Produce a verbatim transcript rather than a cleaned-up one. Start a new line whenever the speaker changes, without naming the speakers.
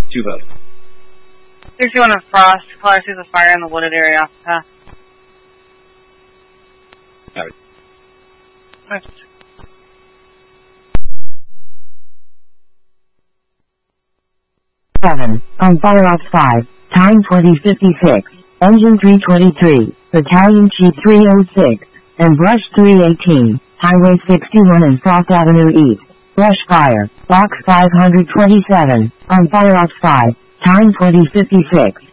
two votes.
sixty-one of Frost, caller sees a fire in the wooded area off the path.
Alright.
Next.
seven, on fire off five, time twenty fifty-six, engine three twenty-three, battalion chief three oh six, and brush three eighteen, highway sixty-one and Frost Avenue East, brush fire, box five hundred twenty-seven, on fire off five, time twenty fifty-six.